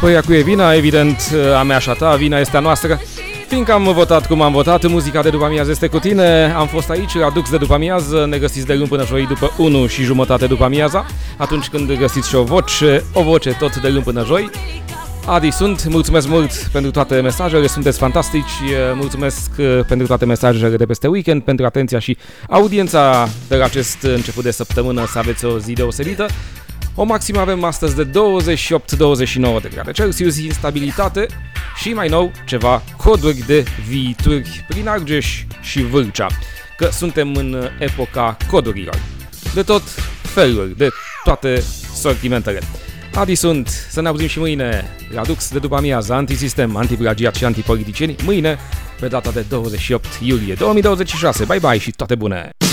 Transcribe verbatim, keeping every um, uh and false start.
Păi acu e vina, evident, a mea și a ta, vina este a noastră. Fiindcă am votat cum am votat, muzica de după amiază este cu tine. Am fost aici, la Dux de după amiază, ne găsiți de luni până joi după unu și jumătate după amiaza. Atunci când găsiți și o voce, o voce tot de luni până joi. Adi sunt, mulțumesc mult pentru toate mesajele, sunteți fantastici, mulțumesc pentru toate mesajele de peste weekend, pentru atenția și audiența de la acest început de săptămână, să aveți o zi deosebită. O maximă avem astăzi de douăzeci și opt douăzeci și nouă de grade Celsius, instabilitate și mai nou ceva coduri de viituri prin Argeș și Vâlcea, că suntem în epoca codurilor, de tot felul, de toate sortimentele. Adi sunt, să ne auzim și mâine la Dux de după amiază, antisistem, antiplagiat și antipoliticieni, mâine pe data de douăzeci și opt iulie două mii douăzeci și șase. Bye bye și toate bune!